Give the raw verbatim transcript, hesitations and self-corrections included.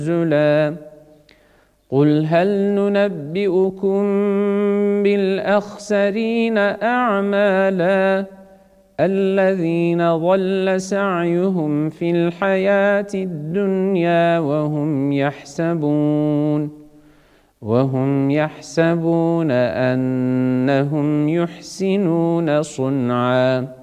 نزلا قل هل ننبئكم بالأخسرين أعمالا الذين ضل سعيهم في الحياة الدنيا وهم يحسبون وهم يحسبون أنهم يحسنون صنعا